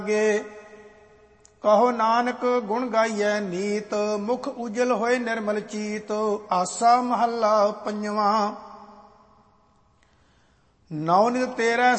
ਗੇ। ਕਹੋ ਨਾਨਕ ਗੁਣ ਗਾਈਐ ਨੀਤ, ਮੁਖ ਉਜਲ ਹੋਏ ਨਿਰਮਲ ਚੀਤ। ਆਸਾ ਮਹੱਲਾ ਪੰਜਵਾਂ। ਨੌ ਨਿਤ ਤੇਰਾ